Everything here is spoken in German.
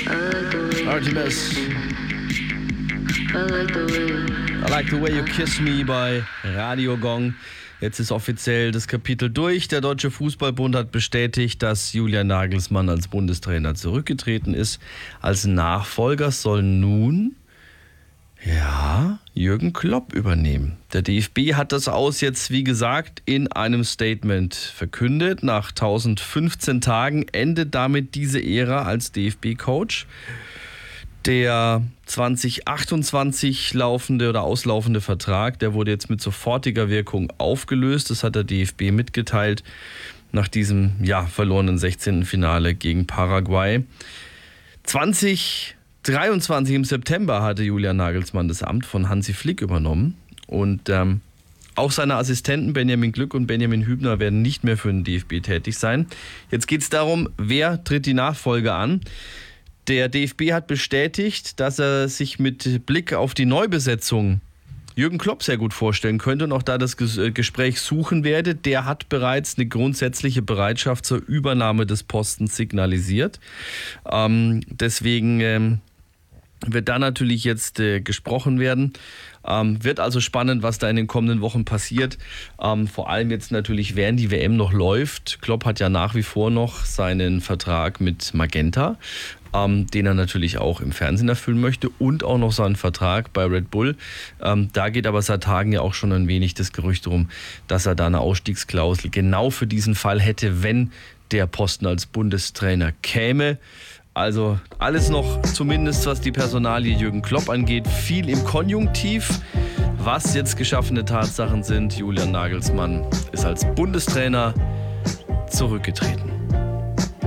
Artemis. I like the way you kiss me bei Radio Gong. Jetzt ist offiziell das Kapitel durch. Der Deutsche Fußballbund hat bestätigt, dass Julian Nagelsmann als Bundestrainer zurückgetreten ist. Als Nachfolger soll nun Jürgen Klopp übernehmen. Der DFB hat das Aus jetzt, wie gesagt, in einem Statement verkündet. Nach 1015 Tagen endet damit diese Ära als DFB-Coach. Der 2028 laufende oder auslaufende Vertrag, der wurde jetzt mit sofortiger Wirkung aufgelöst. Das hat der DFB mitgeteilt nach diesem verlorenen 16. Finale gegen Paraguay. 2023 im September hatte Julian Nagelsmann das Amt von Hansi Flick übernommen. Und auch seine Assistenten Benjamin Glück und Benjamin Hübner werden nicht mehr für den DFB tätig sein. Jetzt geht es darum, wer tritt die Nachfolge an. Der DFB hat bestätigt, dass er sich mit Blick auf die Neubesetzung Jürgen Klopp sehr gut vorstellen könnte und auch da das Gespräch suchen werde. Der hat bereits eine grundsätzliche Bereitschaft zur Übernahme des Postens signalisiert. Deswegen wird da natürlich jetzt gesprochen werden. Wird also spannend, was da in den kommenden Wochen passiert. Vor allem jetzt natürlich, während die WM noch läuft. Klopp hat ja nach wie vor noch seinen Vertrag mit Magenta, den er natürlich auch im Fernsehen erfüllen möchte, und auch noch seinen Vertrag bei Red Bull. Da geht aber seit Tagen ja auch schon ein wenig das Gerücht rum, dass er da eine Ausstiegsklausel genau für diesen Fall hätte, wenn der Posten als Bundestrainer käme. Also alles noch, zumindest was die Personalie Jürgen Klopp angeht, viel im Konjunktiv. Was jetzt geschaffene Tatsachen sind: Julian Nagelsmann ist als Bundestrainer zurückgetreten.